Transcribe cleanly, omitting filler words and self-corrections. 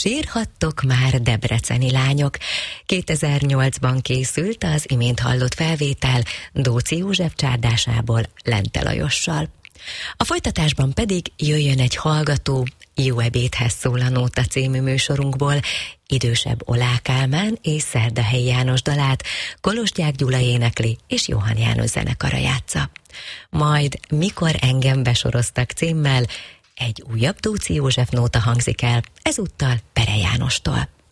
Sírhattok már, debreceni lányok. 2008-ban készült az imént hallott felvétel Dóczy József csárdásából Lente Lajossal. A folytatásban pedig jöjjön egy hallgató, Jó ebédhez szól a Nóta című műsorunkból, idősebb Oláh Kálmán és Szerdahelyi János dalát Kolozsgyák Gyula énekli és Johann János zenekara játsza. Majd Mikor engem besoroztak címmel egy újabb Dóczy József nóta hangzik el, ezúttal Pere Jánostól.